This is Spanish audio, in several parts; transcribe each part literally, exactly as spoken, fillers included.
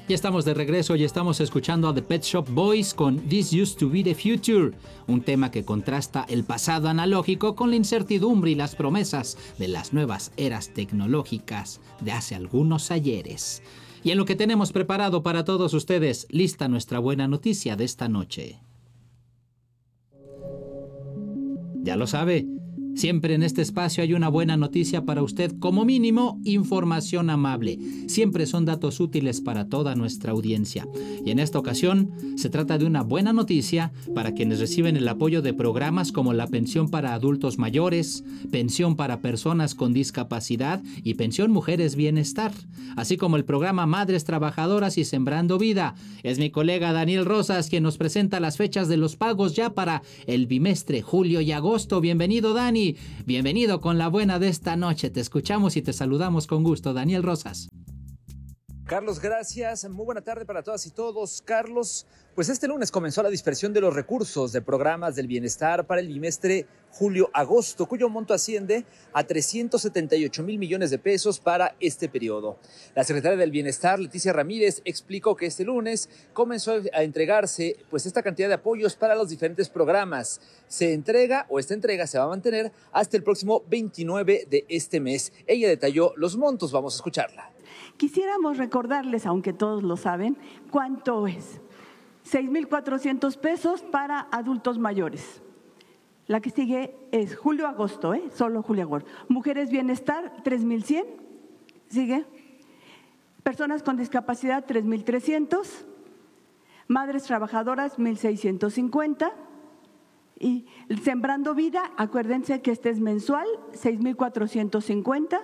Ya estamos de regreso y estamos escuchando a The Pet Shop Boys con This Used to Be the Future, un tema que contrasta el pasado analógico con la incertidumbre y las promesas de las nuevas eras tecnológicas de hace algunos ayeres. Y en lo que tenemos preparado para todos ustedes, lista nuestra buena noticia de esta noche. Ya lo sabe, siempre en este espacio hay una buena noticia para usted, como mínimo, información amable. Siempre son datos útiles para toda nuestra audiencia. Y en esta ocasión, se trata de una buena noticia para quienes reciben el apoyo de programas como la pensión para adultos mayores, pensión para personas con discapacidad y pensión Mujeres Bienestar, así como el programa Madres Trabajadoras y Sembrando Vida. Es mi colega Daniel Rosas quien nos presenta las fechas de los pagos ya para el bimestre, julio y agosto. Bienvenido, Dani. Bienvenido con la buena de esta noche. Te escuchamos y te saludamos con gusto. Daniel Rosas. Carlos, gracias. Muy buena tarde para todas y todos. Carlos, pues este lunes comenzó la dispersión de los recursos de programas del bienestar para el bimestre julio-agosto, cuyo monto asciende a trescientos setenta y ocho mil millones de pesos para este periodo. La secretaria del Bienestar, Leticia Ramírez, explicó que este lunes comenzó a entregarse pues esta cantidad de apoyos para los diferentes programas. Se entrega o esta entrega se va a mantener hasta el próximo veintinueve de este mes. Ella detalló los montos. Vamos a escucharla. Quisiéramos recordarles, aunque todos lo saben, cuánto es. seis mil cuatrocientos pesos para adultos mayores. La que sigue es julio-agosto, ¿eh? Solo julio-agosto. Mujeres Bienestar, tres mil cien. Sigue. Personas con discapacidad, tres mil trescientos. Madres Trabajadoras, mil seiscientos cincuenta. Y Sembrando Vida, acuérdense que este es mensual, seis mil cuatrocientos cincuenta.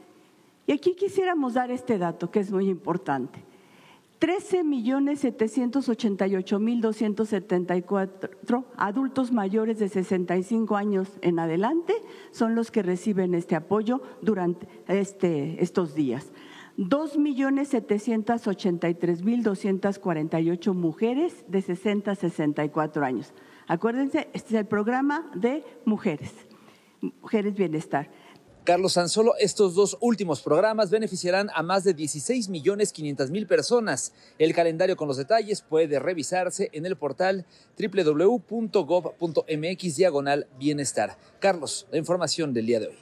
Y aquí quisiéramos dar este dato que es muy importante. trece millones setecientos ochenta y ocho mil doscientos setenta y cuatro adultos mayores de sesenta y cinco años en adelante son los que reciben este apoyo durante este, estos días. dos millones setecientos ochenta y tres mil doscientos cuarenta y ocho mujeres de sesenta a sesenta y cuatro años. Acuérdense, este es el programa de mujeres, Mujeres Bienestar. Carlos, tan solo estos dos últimos programas beneficiarán a más de dieciséis millones quinientas mil personas. El calendario con los detalles puede revisarse en el portal doble u doble u doble u punto gob punto mx diagonal bienestar. Carlos, la información del día de hoy.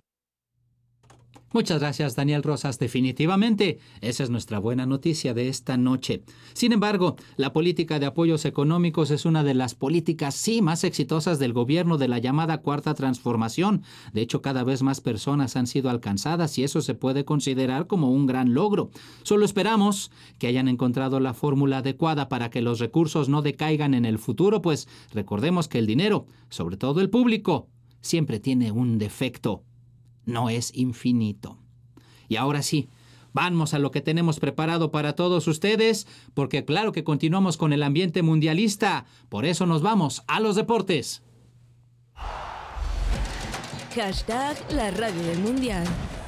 Muchas gracias, Daniel Rosas. Definitivamente, esa es nuestra buena noticia de esta noche. Sin embargo, la política de apoyos económicos es una de las políticas, sí, más exitosas del gobierno de la llamada Cuarta Transformación. De hecho, cada vez más personas han sido alcanzadas y eso se puede considerar como un gran logro. Solo esperamos que hayan encontrado la fórmula adecuada para que los recursos no decaigan en el futuro, pues recordemos que el dinero, sobre todo el público, siempre tiene un defecto. No es infinito. Y ahora sí, vamos a lo que tenemos preparado para todos ustedes, porque claro que continuamos con el ambiente mundialista. Por eso nos vamos a los deportes. Hashtag la radio del mundial.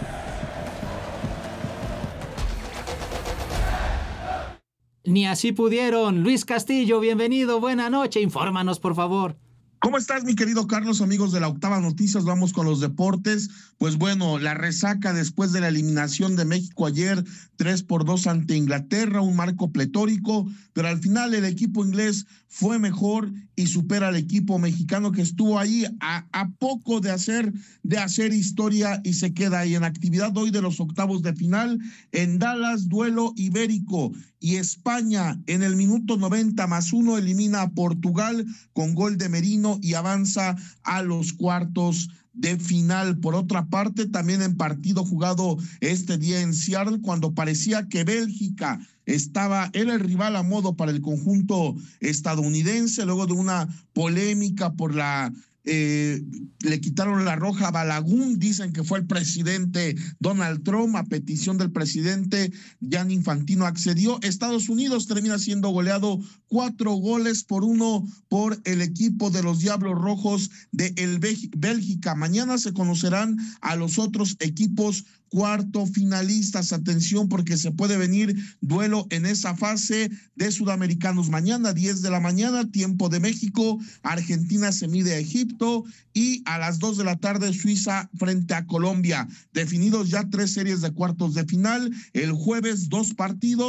Ni así pudieron. Luis Castillo, bienvenido, buena noche. Infórmanos, por favor. ¿Cómo estás, mi querido Carlos? Amigos de la Octava Noticias, vamos con los deportes. Pues bueno, la resaca después de la eliminación de México ayer, tres por dos ante Inglaterra, un marco pletórico, pero al final el equipo inglés fue mejor y supera al equipo mexicano que estuvo ahí a, a poco de hacer, de hacer historia y se queda ahí en actividad hoy de los octavos de final en Dallas, duelo ibérico. Y España en el minuto noventa más uno elimina a Portugal con gol de Merino y avanza a los cuartos de final. Por otra parte, también en partido jugado este día en Seattle, cuando parecía que Bélgica estaba, era el rival a modo para el conjunto estadounidense, luego de una polémica por la Eh, le quitaron la roja a Balaguer, dicen que fue el presidente Donald Trump, a petición del presidente Gianni Infantino accedió. Estados Unidos termina siendo goleado cuatro goles por uno por el equipo de los Diablos Rojos de el Bélgica. Mañana se conocerán a los otros equipos cuarto finalistas. Atención, porque se puede venir duelo en esa fase de sudamericanos. Mañana, diez de la mañana, tiempo de México, Argentina se mide a Egipto y a las dos de la tarde Suiza frente a Colombia. Definidos ya tres series de cuartos de final. El jueves dos partidos.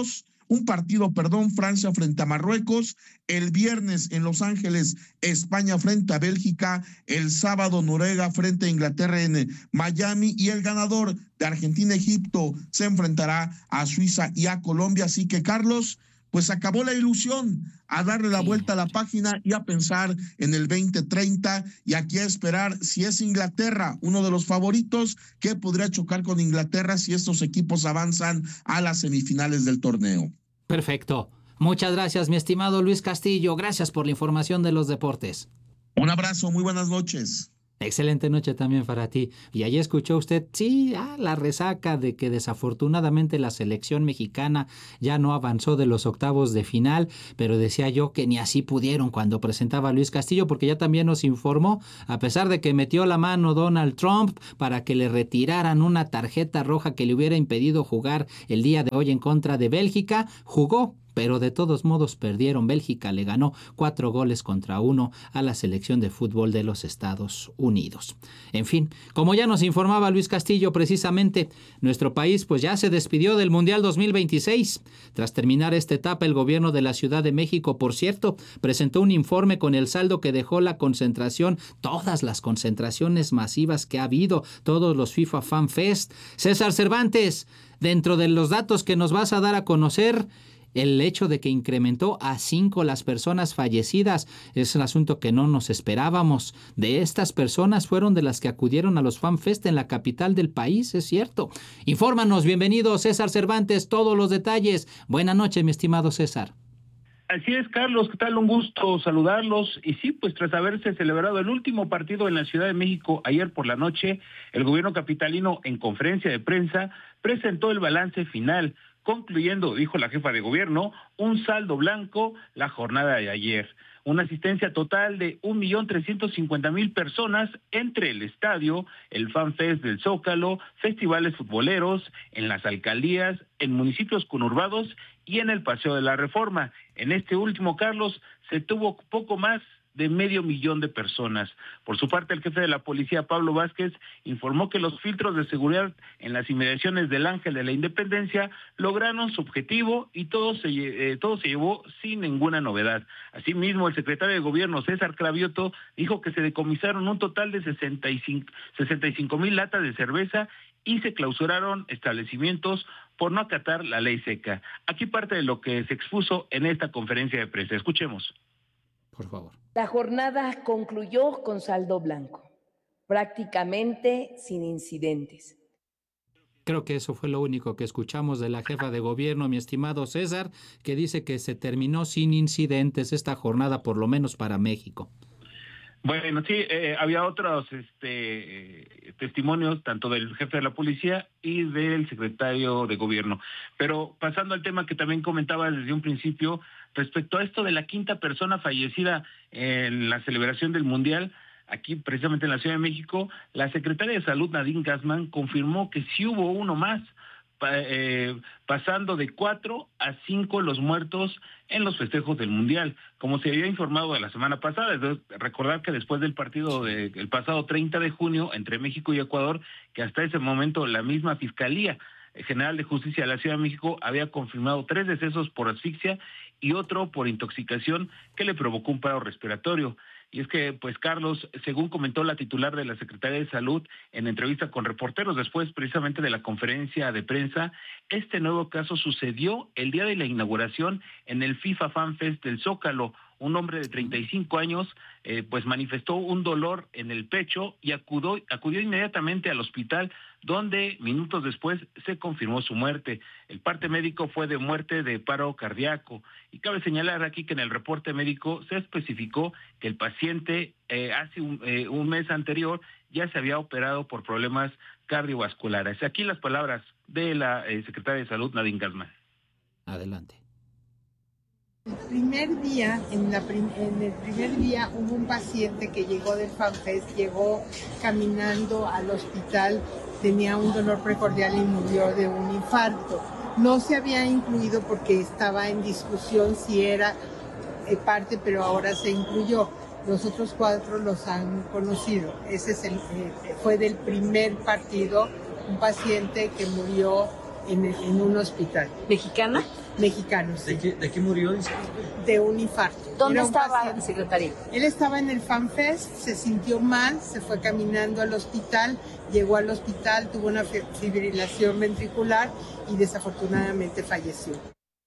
un partido, perdón, Francia frente a Marruecos, el viernes en Los Ángeles, España frente a Bélgica, el sábado Noruega frente a Inglaterra en Miami, y el ganador de Argentina-Egipto se enfrentará a Suiza y a Colombia. Así que, Carlos, pues acabó la ilusión, a darle la vuelta a la página y a pensar en el veinte treinta, y aquí a esperar si es Inglaterra uno de los favoritos, que podría chocar con Inglaterra si estos equipos avanzan a las semifinales del torneo. Perfecto. Muchas gracias, mi estimado Luis Castillo. Gracias por la información de los deportes. Un abrazo, muy buenas noches. Excelente noche también para ti. Y allí escuchó usted, sí, ah, la resaca de que desafortunadamente la selección mexicana ya no avanzó de los octavos de final, pero decía yo que ni así pudieron cuando presentaba a Luis Castillo, porque ya también nos informó, a pesar de que metió la mano Donald Trump para que le retiraran una tarjeta roja que le hubiera impedido jugar el día de hoy en contra de Bélgica, jugó. Pero de todos modos perdieron. Bélgica le ganó cuatro goles contra uno a la selección de fútbol de los Estados Unidos. En fin, como ya nos informaba Luis Castillo precisamente, nuestro país pues ya se despidió del Mundial dos mil veintiséis. Tras terminar esta etapa, el gobierno de la Ciudad de México, por cierto, presentó un informe con el saldo que dejó la concentración, todas las concentraciones masivas que ha habido, todos los FIFA Fan Fest. César Cervantes, dentro de los datos que nos vas a dar a conocer, el hecho de que incrementó a cinco las personas fallecidas es un asunto que no nos esperábamos. De estas personas fueron de las que acudieron a los FanFest en la capital del país, es cierto. Infórmanos, bienvenido César Cervantes, todos los detalles. Buenas noches, mi estimado César. Así es, Carlos, ¿qué tal? Un gusto saludarlos. Y sí, pues tras haberse celebrado el último partido en la Ciudad de México ayer por la noche, el gobierno capitalino en conferencia de prensa presentó el balance final, concluyendo, dijo la jefa de gobierno, un saldo blanco la jornada de ayer. Una asistencia total de un millón trescientos cincuenta mil personas entre el estadio, el FanFest del Zócalo, festivales futboleros, en las alcaldías, en municipios conurbados y en el Paseo de la Reforma. En este último, Carlos, se tuvo poco más de medio millón de personas. Por su parte, el jefe de la policía, Pablo Vázquez, informó que los filtros de seguridad en las inmediaciones del Ángel de la Independencia lograron su objetivo y todo se, eh, todo se llevó sin ninguna novedad. Asimismo, el secretario de Gobierno, César Cravioto, dijo que se decomisaron un total de sesenta y cinco mil latas de cerveza y se clausuraron establecimientos por no acatar la ley seca. Aquí parte de lo que se expuso en esta conferencia de prensa. Escuchemos. Por favor. La jornada concluyó con saldo blanco, prácticamente sin incidentes. Creo que eso fue lo único que escuchamos de la jefa de gobierno, mi estimado César, que dice que se terminó sin incidentes esta jornada, por lo menos para México. Bueno, sí, eh, había otros este, eh, testimonios, tanto del jefe de la policía y del secretario de gobierno. Pero pasando al tema que también comentaba desde un principio, respecto a esto de la quinta persona fallecida en la celebración del Mundial, aquí precisamente en la Ciudad de México, la secretaria de Salud, Nadine Gassman, confirmó que sí hubo uno más, Eh, pasando de cuatro a cinco los muertos en los festejos del Mundial, como se había informado la semana pasada. Entonces, recordar que después del partido del pasado treinta de junio entre México y Ecuador, que hasta ese momento la misma Fiscalía General de Justicia de la Ciudad de México había confirmado tres decesos por asfixia y otro por intoxicación que le provocó un paro respiratorio. Y es que, pues, Carlos, según comentó la titular de la Secretaría de Salud en entrevista con reporteros después precisamente de la conferencia de prensa, este nuevo caso sucedió el día de la inauguración en el FIFA Fan Fest del Zócalo. Un hombre de treinta y cinco años, eh, pues manifestó un dolor en el pecho y acudió, acudió inmediatamente al hospital, donde minutos después se confirmó su muerte. El parte médico fue de muerte de paro cardíaco. Y cabe señalar aquí que en el reporte médico se especificó que el paciente eh, hace un, eh, un mes anterior ya se había operado por problemas cardiovasculares. Aquí las palabras de la eh, secretaria de Salud, Nadine Gassman. Adelante. El primer día, en, la prim- en el primer día hubo un paciente que llegó del FanFest, llegó caminando al hospital, tenía un dolor precordial y murió de un infarto. No se había incluido porque estaba en discusión si era eh, parte, pero ahora se incluyó. Los otros cuatro los han conocido. Ese es el, eh, fue del primer partido, un paciente que murió en, en un hospital. ¿Mexicana? Mexicano, sí. ¿De qué, de qué murió? De un infarto. ¿Dónde Era un estaba, paciente. secretaria? Él estaba en el FanFest, se sintió mal, se fue caminando al hospital, llegó al hospital, tuvo una fibrilación ventricular y desafortunadamente falleció.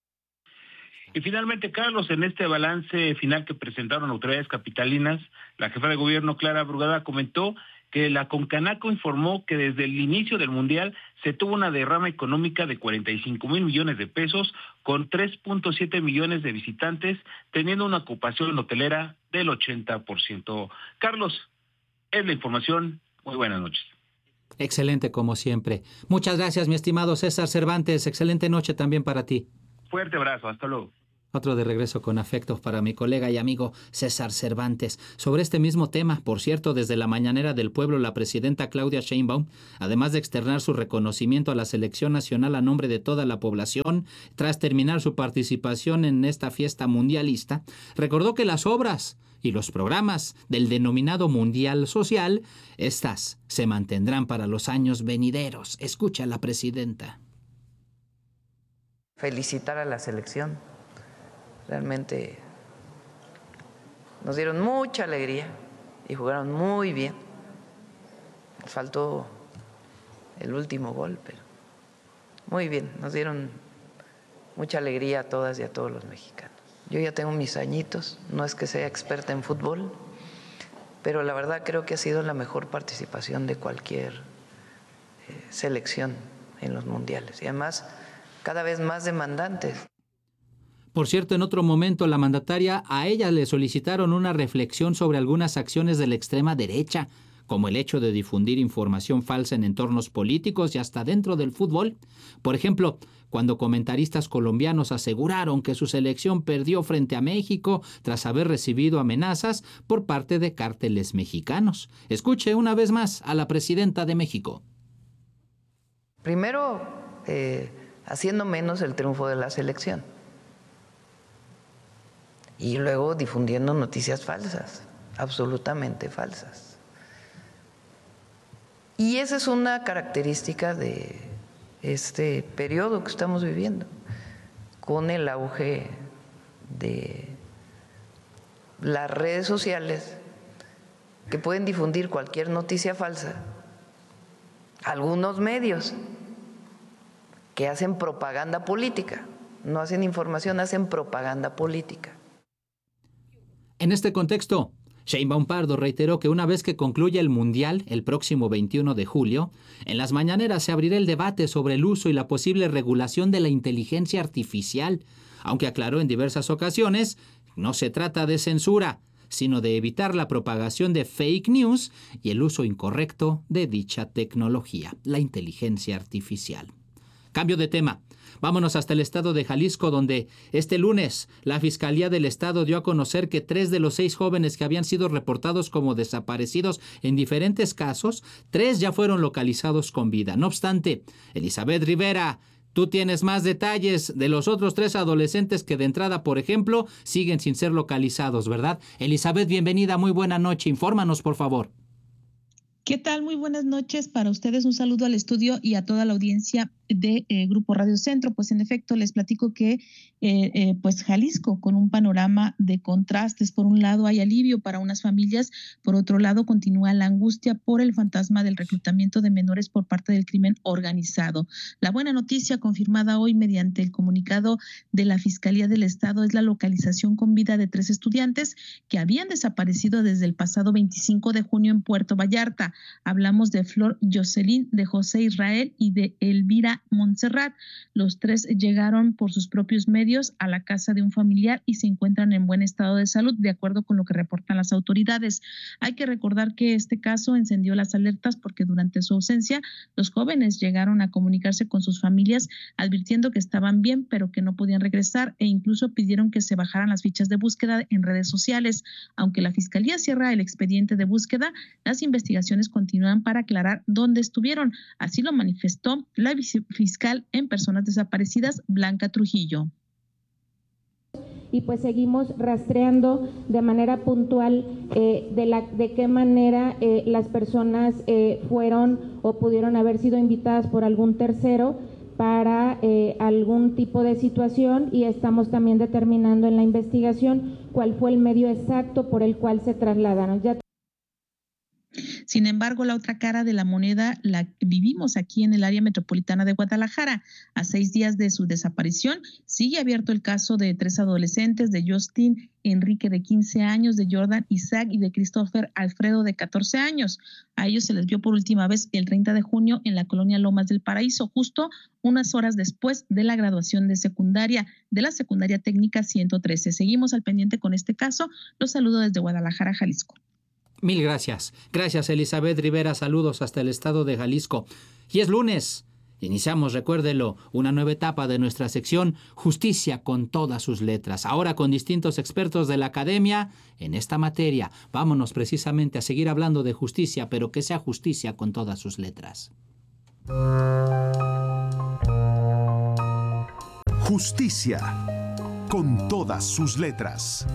Y finalmente, Carlos, en este balance final que presentaron autoridades capitalinas, la jefa de gobierno, Clara Brugada, comentó que la Concanaco informó que desde el inicio del Mundial se tuvo una derrama económica de cuarenta y cinco mil millones de pesos, con tres punto siete millones de visitantes, teniendo una ocupación hotelera del ochenta por ciento. Carlos, es la información. Muy buenas noches. Excelente, como siempre. Muchas gracias, mi estimado César Cervantes. Excelente noche también para ti. Fuerte abrazo, hasta luego. Otro de regreso con afectos para mi colega y amigo César Cervantes. Sobre este mismo tema, por cierto, desde la mañanera del pueblo, la presidenta Claudia Sheinbaum, además de externar su reconocimiento a la selección nacional a nombre de toda la población, tras terminar su participación en esta fiesta mundialista, recordó que las obras y los programas del denominado Mundial Social, estas se mantendrán para los años venideros. Escucha a la presidenta. Felicitar a la selección. Realmente nos dieron mucha alegría y jugaron muy bien. Nos faltó el último gol, pero muy bien. Nos dieron mucha alegría a todas y a todos los mexicanos. Yo ya tengo mis añitos, no es que sea experta en fútbol, pero la verdad creo que ha sido la mejor participación de cualquier eh, selección en los mundiales. Y además, cada vez más demandantes. Por cierto, en otro momento la mandataria a ella le solicitaron una reflexión sobre algunas acciones de la extrema derecha, como el hecho de difundir información falsa en entornos políticos y hasta dentro del fútbol. Por ejemplo, cuando comentaristas colombianos aseguraron que su selección perdió frente a México tras haber recibido amenazas por parte de cárteles mexicanos. Escuche una vez más a la presidenta de México. Primero, eh, haciendo menos el triunfo de la selección. Y luego difundiendo noticias falsas, absolutamente falsas. Y esa es una característica de este periodo que estamos viviendo, con el auge de las redes sociales que pueden difundir cualquier noticia falsa. Algunos medios que hacen propaganda política, no hacen información, hacen propaganda política. En este contexto, Sheinbaum Pardo reiteró que una vez que concluya el Mundial, el próximo veintiuno de julio, en las mañaneras se abrirá el debate sobre el uso y la posible regulación de la inteligencia artificial, aunque aclaró en diversas ocasiones, no se trata de censura, sino de evitar la propagación de fake news y el uso incorrecto de dicha tecnología, la inteligencia artificial. Cambio de tema. Vámonos hasta el estado de Jalisco, donde este lunes la Fiscalía del Estado dio a conocer que tres de los seis jóvenes que habían sido reportados como desaparecidos en diferentes casos, tres ya fueron localizados con vida. No obstante, Elizabeth Rivera, tú tienes más detalles de los otros tres adolescentes que de entrada, por ejemplo, siguen sin ser localizados, ¿verdad? Elizabeth, bienvenida, muy buena noche. Infórmanos, por favor. ¿Qué tal? Muy buenas noches para ustedes. Un saludo al estudio y a toda la audiencia de eh, Grupo Radio Centro. Pues en efecto les platico que eh, eh, pues Jalisco, con un panorama de contrastes. Por un lado hay alivio para unas familias, por otro lado continúa la angustia por el fantasma del reclutamiento de menores por parte del crimen organizado. La buena noticia confirmada hoy mediante el comunicado de la Fiscalía del Estado es la localización con vida de tres estudiantes que habían desaparecido desde el pasado veinticinco de junio en Puerto Vallarta. Hablamos de Flor Jocelyn, de José Israel y de Elvira Montserrat. Los tres llegaron por sus propios medios a la casa de un familiar y se encuentran en buen estado de salud, de acuerdo con lo que reportan las autoridades. Hay que recordar que este caso encendió las alertas porque durante su ausencia los jóvenes llegaron a comunicarse con sus familias advirtiendo que estaban bien pero que no podían regresar e incluso pidieron que se bajaran las fichas de búsqueda en redes sociales. Aunque la Fiscalía cierra el expediente de búsqueda, las investigaciones continúan para aclarar dónde estuvieron. Así lo manifestó la fiscal en personas desaparecidas, Blanca Trujillo. Y pues seguimos rastreando de manera puntual eh, de, la, de qué manera eh, las personas eh, fueron o pudieron haber sido invitadas por algún tercero para eh, algún tipo de situación y estamos también determinando en la investigación cuál fue el medio exacto por el cual se trasladaron. Ya Sin embargo, la otra cara de la moneda la vivimos aquí en el área metropolitana de Guadalajara. A seis días de su desaparición, sigue abierto el caso de tres adolescentes, de Justin Enrique de quince años, de Jordan Isaac y de Christopher Alfredo de catorce años. A ellos se les vio por última vez el treinta de junio en la colonia Lomas del Paraíso, justo unas horas después de la graduación de secundaria, de la secundaria técnica ciento trece. Seguimos al pendiente con este caso. Los saludo desde Guadalajara, Jalisco. Mil gracias. Gracias, Elizabeth Rivera. Saludos hasta el estado de Jalisco. Y es lunes. Iniciamos, recuérdelo, una nueva etapa de nuestra sección Justicia con todas sus letras. Ahora con distintos expertos de la academia en esta materia. Vámonos precisamente a seguir hablando de justicia, pero que sea justicia con todas sus letras. Justicia con todas sus letras.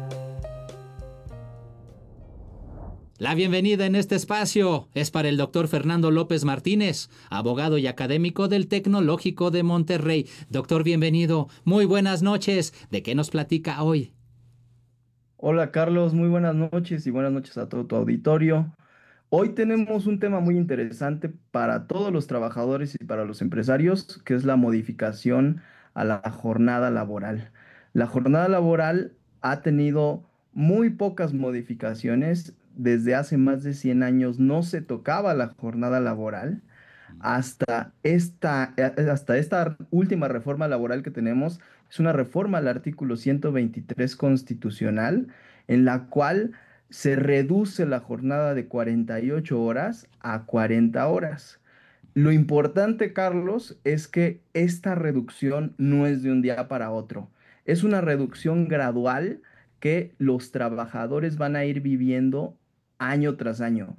La bienvenida en este espacio es para el doctor Fernando López Martínez, abogado y académico del Tecnológico de Monterrey. Doctor, bienvenido. Muy buenas noches. ¿De qué nos platica hoy? Hola, Carlos. Muy buenas noches y buenas noches a todo tu auditorio. Hoy tenemos un tema muy interesante para todos los trabajadores y para los empresarios, que es la modificación a la jornada laboral. La jornada laboral ha tenido muy pocas modificaciones. Desde hace más de cien años no se tocaba la jornada laboral. Hasta esta, hasta esta última reforma laboral que tenemos, es una reforma al artículo ciento veintitrés constitucional, en la cual se reduce la jornada de cuarenta y ocho horas a cuarenta horas. Lo importante, Carlos, es que esta reducción no es de un día para otro. Es una reducción gradual que los trabajadores van a ir viviendo año tras año.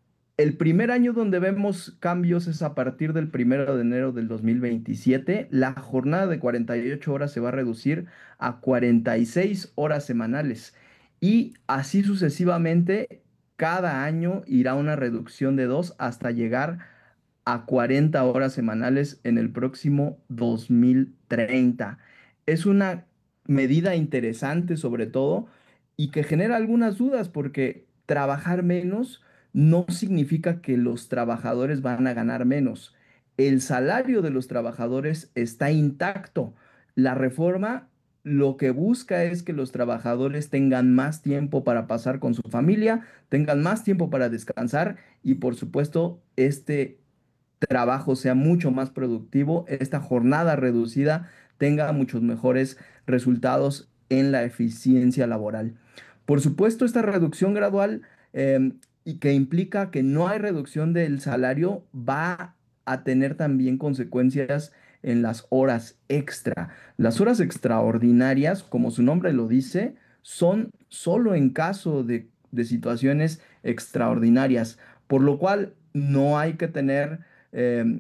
El primer año donde vemos cambios es a partir del primero de enero del dos mil veintisiete. La jornada de cuarenta y ocho horas se va a reducir a cuarenta y seis horas semanales. Y así sucesivamente, cada año irá una reducción de dos hasta llegar a cuarenta horas semanales en el próximo dos mil treinta. Es una medida interesante sobre todo y que genera algunas dudas porque trabajar menos no significa que los trabajadores van a ganar menos. El salario de los trabajadores está intacto. La reforma lo que busca es que los trabajadores tengan más tiempo para pasar con su familia, tengan más tiempo para descansar y por supuesto este trabajo sea mucho más productivo, esta jornada reducida tenga muchos mejores resultados en la eficiencia laboral. Por supuesto, esta reducción gradual eh, y que implica que no hay reducción del salario va a tener también consecuencias en las horas extra. Las horas extraordinarias, como su nombre lo dice, son solo en caso de, de situaciones extraordinarias, por lo cual no hay que tener eh,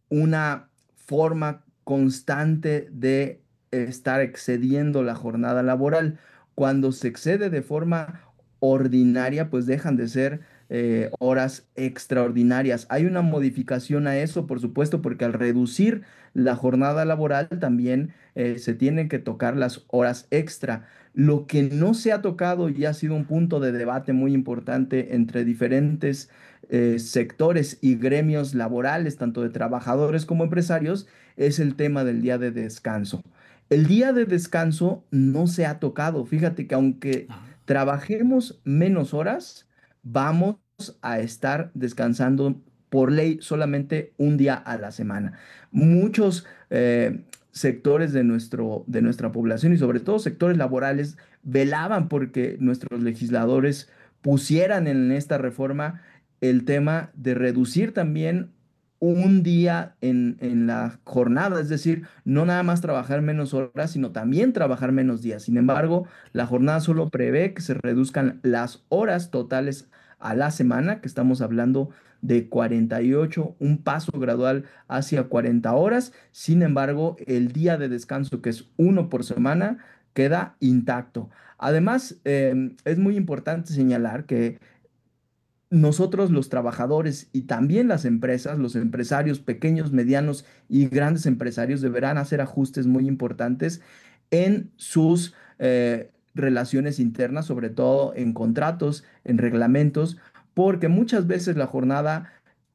una forma constante de estar excediendo la jornada laboral. Cuando se excede de forma ordinaria, pues dejan de ser eh, horas extraordinarias. Hay una modificación a eso, por supuesto, porque al reducir la jornada laboral también eh, se tienen que tocar las horas extra. Lo que no se ha tocado y ha sido un punto de debate muy importante entre diferentes eh, sectores y gremios laborales, tanto de trabajadores como empresarios, es el tema del día de descanso. El día de descanso no se ha tocado. Fíjate que aunque trabajemos menos horas, vamos a estar descansando por ley solamente un día a la semana. Muchos eh, sectores de, nuestro, de nuestra población y sobre todo sectores laborales velaban porque nuestros legisladores pusieran en esta reforma el tema de reducir también un día en, en la jornada, es decir, no nada más trabajar menos horas, sino también trabajar menos días. Sin embargo, la jornada solo prevé que se reduzcan las horas totales a la semana, que estamos hablando de cuarenta y ocho, un paso gradual hacia cuarenta horas. Sin embargo, el día de descanso, que es uno por semana, queda intacto. Además, eh, es muy importante señalar que nosotros los trabajadores y también las empresas, los empresarios pequeños, medianos y grandes empresarios deberán hacer ajustes muy importantes en sus eh, relaciones internas, sobre todo en contratos, en reglamentos, porque muchas veces la jornada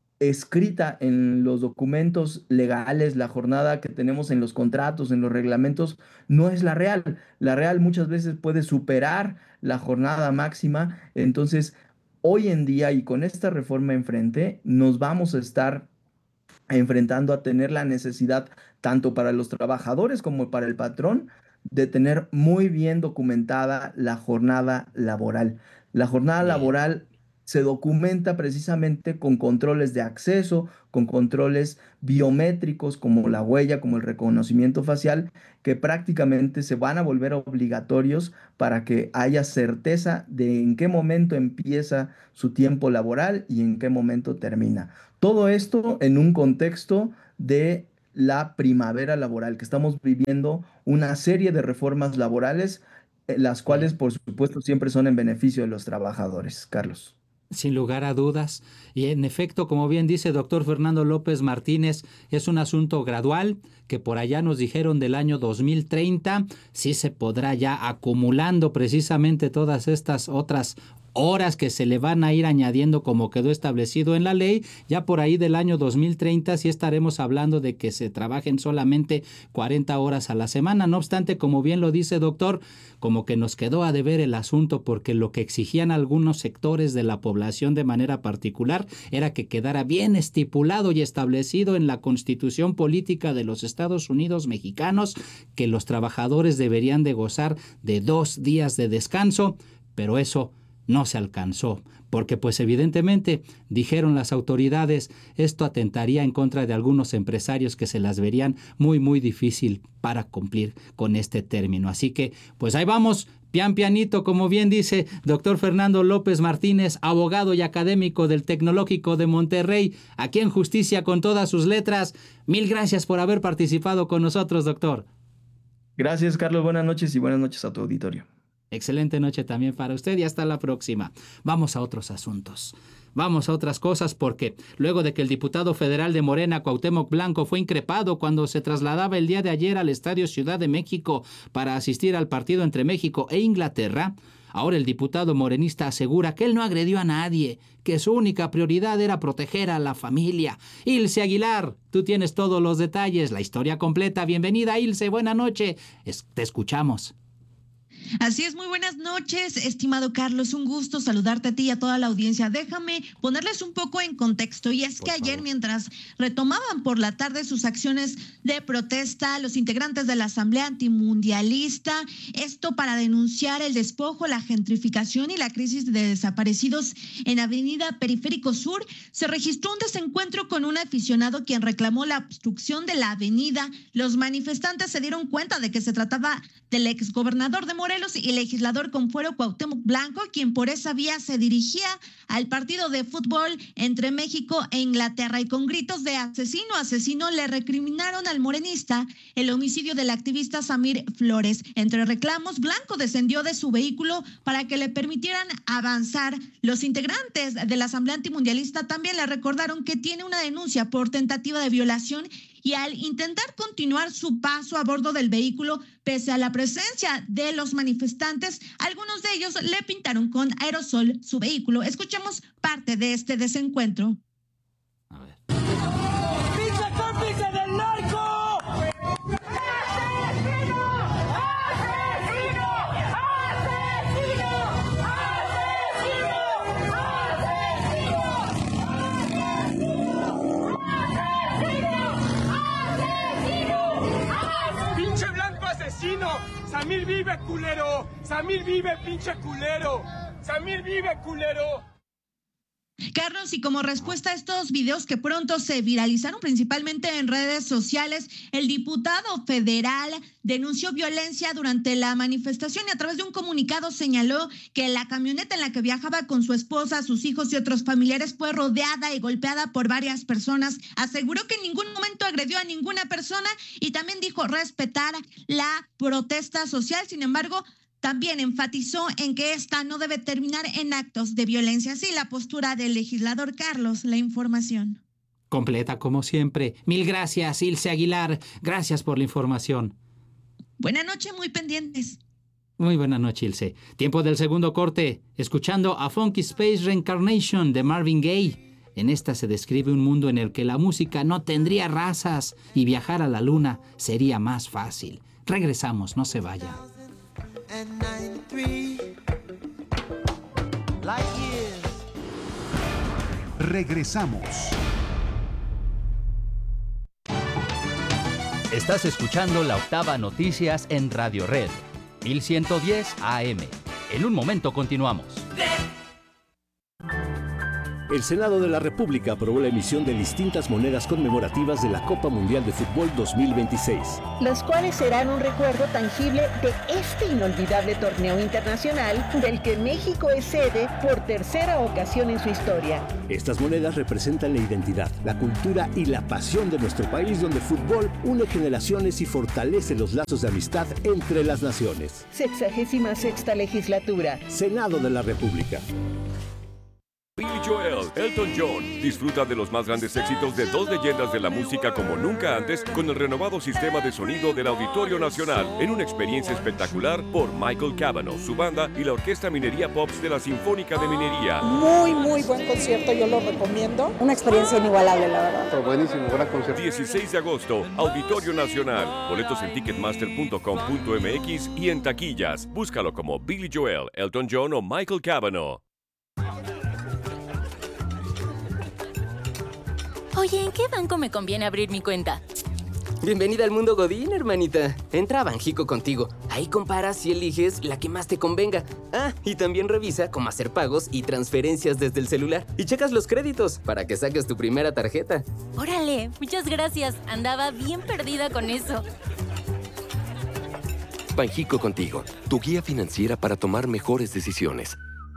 escrita en los documentos legales, la jornada que tenemos en los contratos, en los reglamentos, no es la real. La real muchas veces puede superar la jornada máxima. Entonces, hoy en día y con esta reforma enfrente, nos vamos a estar enfrentando a tener la necesidad, tanto para los trabajadores como para el patrón, de tener muy bien documentada la jornada laboral. La jornada Bien. laboral se documenta precisamente con controles de acceso, con controles biométricos como la huella, como el reconocimiento facial, que prácticamente se van a volver obligatorios para que haya certeza de en qué momento empieza su tiempo laboral y en qué momento termina. Todo esto en un contexto de la primavera laboral, que estamos viviendo una serie de reformas laborales, eh, las cuales, por supuesto, siempre son en beneficio de los trabajadores. Carlos. Sin lugar a dudas. Y en efecto, como bien dice doctor Fernando López Martínez, es un asunto gradual que por allá nos dijeron del año dos mil treinta, sí se podrá ya acumulando precisamente todas estas otras horas que se le van a ir añadiendo como quedó establecido en la ley. Ya por ahí del año dos mil treinta sí estaremos hablando de que se trabajen solamente cuarenta horas a la semana. No obstante, como bien lo dice doctor, como que nos quedó a deber el asunto, porque lo que exigían algunos sectores de la población de manera particular era que quedara bien estipulado y establecido en la Constitución Política de los Estados Unidos Mexicanos que los trabajadores deberían de gozar de dos días de descanso, pero eso no se alcanzó, porque pues evidentemente, dijeron las autoridades, esto atentaría en contra de algunos empresarios que se las verían muy muy difícil para cumplir con este término. Así que pues ahí vamos, pian pianito, como bien dice doctor Fernando López Martínez, abogado y académico del Tecnológico de Monterrey, aquí en Justicia con todas sus letras. Mil gracias por haber participado con nosotros, doctor. Gracias, Carlos. Buenas noches y buenas noches a tu auditorio. Excelente noche también para usted y hasta la próxima. Vamos a otros asuntos. Vamos a otras cosas, porque luego de que el diputado federal de Morena, Cuauhtémoc Blanco, fue increpado cuando se trasladaba el día de ayer al Estadio Ciudad de México para asistir al partido entre México e Inglaterra, ahora el diputado morenista asegura que él no agredió a nadie, que su única prioridad era proteger a la familia. Ilse Aguilar, tú tienes todos los detalles, la historia completa. Bienvenida, Ilse, buena noche. Es- te escuchamos. Así es, muy buenas noches, estimado Carlos, un gusto saludarte a ti y a toda la audiencia. Déjame ponerles un poco en contexto, y es que ayer, mientras retomaban por la tarde sus acciones de protesta, los integrantes de la Asamblea Antimundialista, esto para denunciar el despojo, la gentrificación y la crisis de desaparecidos en Avenida Periférico Sur, se registró un desencuentro con un aficionado quien reclamó la obstrucción de la avenida. Los manifestantes se dieron cuenta de que se trataba del exgobernador de Morelos y legislador con fuero Cuauhtémoc Blanco, quien por esa vía se dirigía al partido de fútbol entre México e Inglaterra, y con gritos de asesino, asesino, le recriminaron al morenista el homicidio del activista Samir Flores. Entre reclamos, Blanco descendió de su vehículo para que le permitieran avanzar. Los integrantes de la Asamblea Antimundialista también le recordaron que tiene una denuncia por tentativa de violación, y al intentar continuar su paso a bordo del vehículo, pese a la presencia de los manifestantes, algunos de ellos le pintaron con aerosol su vehículo. Escuchemos parte de este desencuentro. ¡Pinche cómplice del narco! ¡Asesino! ¡Asesino! ¡Asesino! ¡Asesino! ¡Pinche blanco asesino! ¡Samir vive, culero! ¡Samir vive, pinche culero! ¡Samir vive, culero! Carlos, y como respuesta a estos videos que pronto se viralizaron principalmente en redes sociales, el diputado federal denunció violencia durante la manifestación y a través de un comunicado señaló que la camioneta en la que viajaba con su esposa, sus hijos y otros familiares fue rodeada y golpeada por varias personas. Aseguró que en ningún momento agredió a ninguna persona y también dijo respetar la protesta social. Sin embargo, También enfatizó en que esta no debe terminar en actos de violencia. Así la postura del legislador Carlos. La información. Completa como siempre. Mil gracias, Ilse Aguilar. Gracias por la información. Buenas noches, muy pendientes. Muy buena noche, Ilse. Tiempo del segundo corte. Escuchando a Funky Space Reincarnation de Marvin Gaye. En esta se describe un mundo en el que la música no tendría razas y viajar a la luna sería más fácil. Regresamos, no se vayan. Regresamos. Estás escuchando La Octava Noticias en Radio Red, mil ciento diez A M. En un momento continuamos. El Senado de la República aprobó la emisión de distintas monedas conmemorativas de la Copa Mundial de Fútbol dos mil veintiséis. Las cuales serán un recuerdo tangible de este inolvidable torneo internacional del que México es sede por tercera ocasión en su historia. Estas monedas representan la identidad, la cultura y la pasión de nuestro país, donde el fútbol une generaciones y fortalece los lazos de amistad entre las naciones. Sexagésima sexta legislatura. Senado de la República. Billy Joel, Elton John, disfruta de los más grandes éxitos de dos leyendas de la música como nunca antes con el renovado sistema de sonido del Auditorio Nacional en una experiencia espectacular por Michael Cavanaugh, su banda y la Orquesta Minería Pops de la Sinfónica de Minería. Muy, muy buen concierto, yo lo recomiendo. Una experiencia inigualable, la verdad. Pero buenísimo, gran concierto. dieciséis de agosto, Auditorio Nacional. Boletos en ticketmaster punto com punto m x y en taquillas. Búscalo como Billy Joel, Elton John o Michael Cavanaugh. Oye, ¿en qué banco me conviene abrir mi cuenta? Bienvenida al mundo Godín, hermanita. Entra a Banjico contigo. Ahí comparas y eliges la que más te convenga. Ah, y también revisa cómo hacer pagos y transferencias desde el celular. Y checas los créditos para que saques tu primera tarjeta. Órale, muchas gracias. Andaba bien perdida con eso. Banjico contigo, tu guía financiera para tomar mejores decisiones.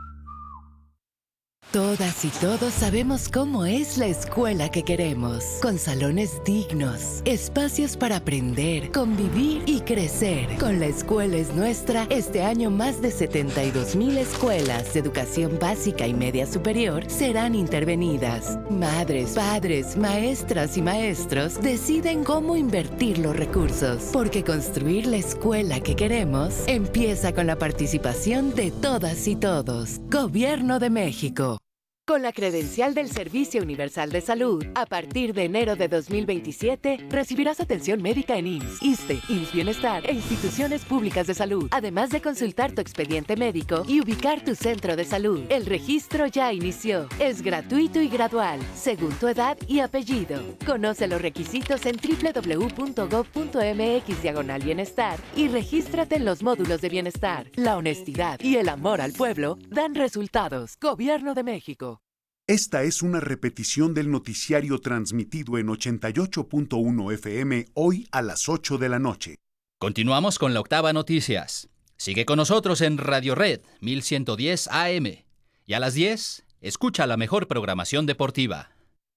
Todas y todos sabemos cómo es la escuela que queremos, con salones dignos, espacios para aprender, convivir y crecer. Con La Escuela es Nuestra, este año más de setenta y dos mil escuelas de educación básica y media superior serán intervenidas. Madres, padres, maestras y maestros deciden cómo invertir los recursos, porque construir la escuela que queremos empieza con la participación de todas y todos. Gobierno de México. Con la credencial del Servicio Universal de Salud, a partir de enero de dos mil veintisiete, recibirás atención médica en I M S S, ISSSTE, I M S S Bienestar e instituciones públicas de salud, además de consultar tu expediente médico y ubicar tu centro de salud. El registro ya inició. Es gratuito y gradual, según tu edad y apellido. Conoce los requisitos en doble u doble u doble u punto gob punto m x diagonal bienestar y regístrate en los módulos de bienestar. La honestidad y el amor al pueblo dan resultados. Gobierno de México. Esta es una repetición del noticiario transmitido en ochenta y ocho punto uno F M hoy a las ocho de la noche. Continuamos con La Octava Noticias. Sigue con nosotros en Radio Red, mil ciento diez A M. Y a las diez, escucha la mejor programación deportiva.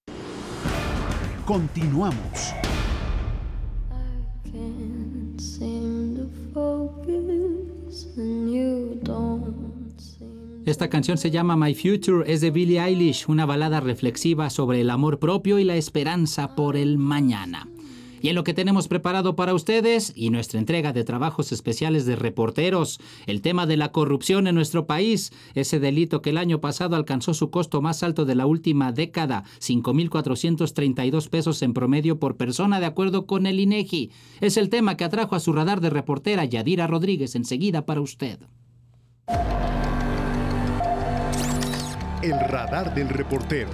Continuamos. Esta canción se llama My Future, es de Billie Eilish, una balada reflexiva sobre el amor propio y la esperanza por el mañana. Y en lo que tenemos preparado para ustedes y nuestra entrega de trabajos especiales de reporteros, el tema de la corrupción en nuestro país, ese delito que el año pasado alcanzó su costo más alto de la última década, cinco mil cuatrocientos treinta y dos pesos en promedio por persona, de acuerdo con el INEGI. Es el tema que atrajo a su radar de reportera Yadira Rodríguez, enseguida para usted. El radar del reportero.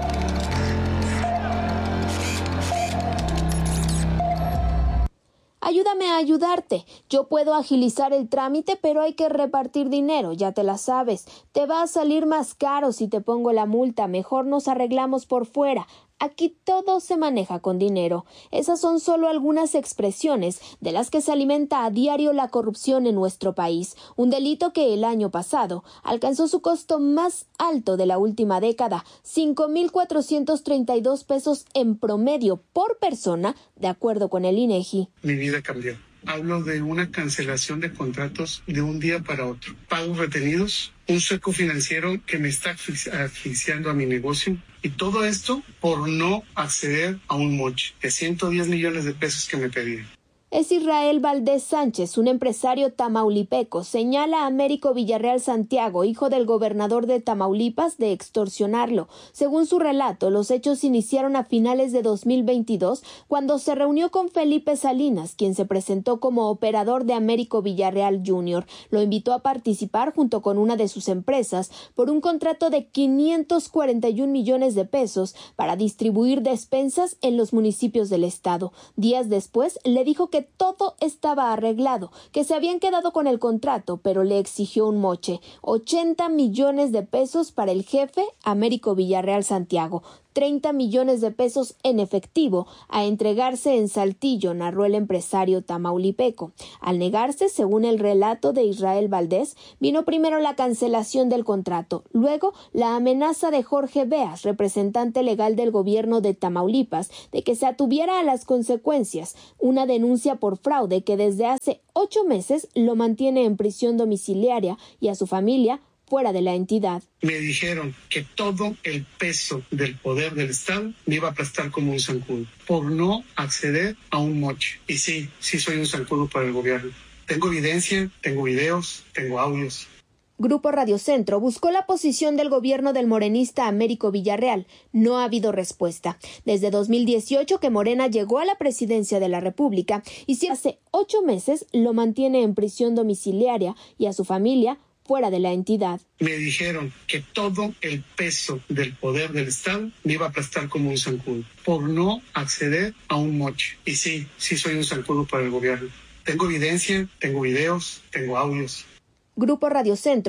Ayúdame a ayudarte. Yo puedo agilizar el trámite, pero hay que repartir dinero, ya te la sabes. Te va a salir más caro si te pongo la multa. Mejor nos arreglamos por fuera. Aquí todo se maneja con dinero. Esas son solo algunas expresiones de las que se alimenta a diario la corrupción en nuestro país, un delito que el año pasado alcanzó su costo más alto de la última década, cinco mil cuatrocientos treinta y dos pesos en promedio por persona, de acuerdo con el INEGI. Mi vida cambió. Hablo de una cancelación de contratos de un día para otro, pagos retenidos, un sueco financiero que me está asfixiando a mi negocio, y todo esto por no acceder a un moche de ciento diez millones de pesos que me pedían. Es Israel Valdés Sánchez, un empresario tamaulipeco, señala a Américo Villarreal Santiago, hijo del gobernador de Tamaulipas, de extorsionarlo. Según su relato, los hechos iniciaron a finales de dos mil veintidós, cuando se reunió con Felipe Salinas, quien se presentó como operador de Américo Villarreal junior Lo invitó a participar junto con una de sus empresas por un contrato de quinientos cuarenta y un millones de pesos para distribuir despensas en los municipios del estado. Días después, le dijo que todo estaba arreglado, que se habían quedado con el contrato, pero le exigió un moche, ochenta millones de pesos para el jefe Américo Villarreal Santiago, treinta millones de pesos en efectivo a entregarse en Saltillo, narró el empresario tamaulipeco. Al negarse, según el relato de Israel Valdés, vino primero la cancelación del contrato, luego la amenaza de Jorge Beas, representante legal del gobierno de Tamaulipas, de que se atuviera a las consecuencias, una denuncia por fraude que desde hace ocho meses lo mantiene en prisión domiciliaria y a su familia fuera de la entidad. Me dijeron que todo el peso del poder del Estado me iba a aplastar como un zancudo por no acceder a un moche. Y sí, sí soy un zancudo para el gobierno. Tengo evidencia, tengo videos, tengo audios. Grupo Radio Centro buscó la posición del gobierno del morenista Américo Villarreal. No ha habido respuesta. Desde dos mil dieciocho que Morena llegó a la presidencia de la República y si hace ocho meses lo mantiene en prisión domiciliaria y a su familia fuera de la entidad. Me dijeron que todo el peso del poder del Estado me iba a aplastar como un zancudo por no acceder a un moche. Y sí, sí soy un zancudo para el gobierno. Tengo evidencia, tengo videos, tengo audios. Grupo Radio Centro